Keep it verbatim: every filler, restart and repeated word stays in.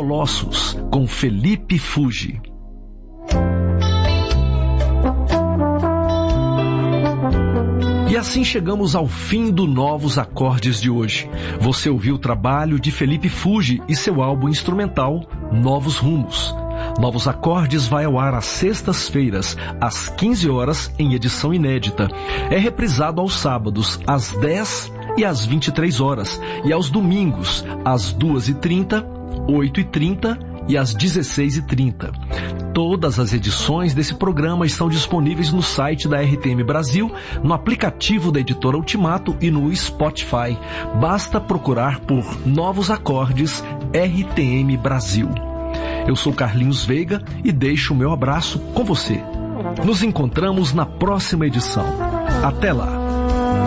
Colossos, com Felipe Fuji. E assim chegamos ao fim do Novos Acordes de hoje. Você ouviu o trabalho de Felipe Fuji e seu álbum instrumental Novos Rumos. Novos Acordes vai ao ar às sextas-feiras, às quinze horas, em edição inédita. É reprisado aos sábados, às dez e às vinte e três horas, e aos domingos, às duas e trinta, oito e trinta e às dezesseis e trinta. Todas as edições desse programa estão disponíveis no site da R T M Brasil, no aplicativo da Editora Ultimato e no Spotify. Basta procurar por Novos Acordes R T M Brasil. Eu sou Carlinhos Veiga e deixo o meu abraço com você. Nos encontramos na próxima edição. Até lá!